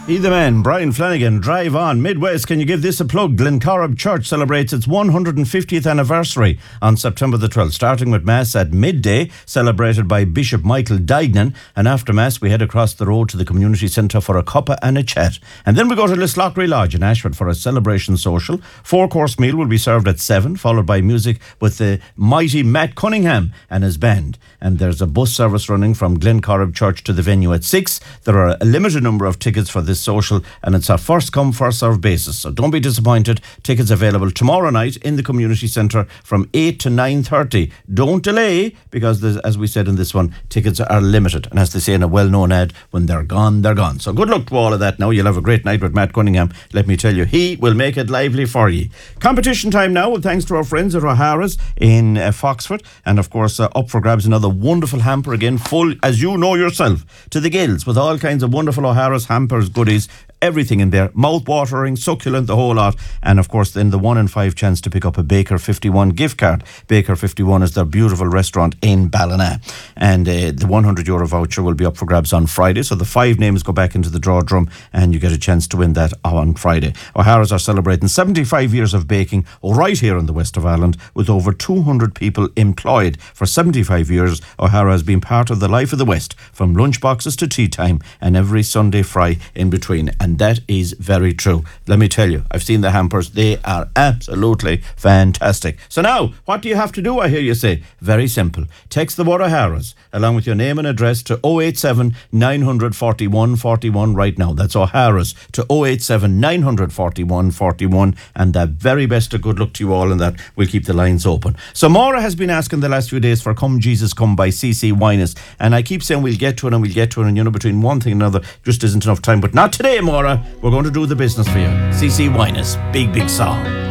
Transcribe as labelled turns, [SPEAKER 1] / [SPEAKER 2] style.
[SPEAKER 1] He the man, Brian Flanagan, Drive On. Midwest, can you give this a plug? Glencorrib Church celebrates its 150th anniversary on September the 12th, starting with Mass at midday, celebrated by Bishop Michael Dignan. And after Mass, we head across the road to the community centre for a cuppa and a chat. And then we go to Lislochry Lodge in Ashford for a celebration social. 4-course meal will be served at 7, followed by music with the mighty Matt Cunningham and his band. And there's a bus service running from Glencorrib Church to the venue at 6. There are a limited number of tickets for this social, and it's a first come first served basis, so don't be disappointed. Tickets available tomorrow night in the community centre from 8 to 9:30. Don't delay, because as we said in this one, tickets are limited, and as they say in a well-known ad, when they're gone, they're gone. So good luck to all of that. Now you'll have a great night with Matt Cunningham. Let me tell you, he will make it lively for you. Competition time now, with thanks to our friends at O'Hara's in Foxford, and of course up for grabs another wonderful hamper again, full, as you know yourself, to the gills, with all kinds of wonderful O'Hara's hampers, goodies, everything in there, mouth-watering, succulent, the whole lot. And of course then the 1 in 5 chance to pick up a Baker 51 gift card. Baker 51 is their beautiful restaurant in Ballina, and the €100 voucher will be up for grabs on Friday, so the 5 names go back into the draw drum and you get a chance to win that on Friday. O'Hara's are celebrating 75 years of baking right here in the west of Ireland, with over 200 people employed. For 75 years O'Hara has been part of the life of the West, from lunchboxes to tea time and every Sunday fry in between. And that is very true. Let me tell you, I've seen the hampers. They are absolutely fantastic. So now, what do you have to do, I hear you say? Very simple. Text the word O'Hara's along with your name and address to 087 941 41 right now. That's O'Hara's to 087 941 41. And the very best of good luck to you all, and that we'll keep the lines open. So Maura has been asking the last few days for Come Jesus Come by CC Winans. And I keep saying we'll get to it and we'll get to it. And you know, between one thing and another, just isn't enough time. But not today, Maura. We're going to do the business for you. CC Winans, big song.